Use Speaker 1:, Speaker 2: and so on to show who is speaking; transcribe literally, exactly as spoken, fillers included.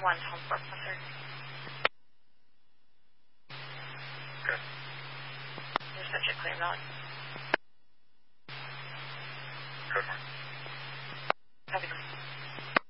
Speaker 1: one home for Professor.
Speaker 2: Good.
Speaker 1: Your subject clear, Melanie.
Speaker 2: Good one.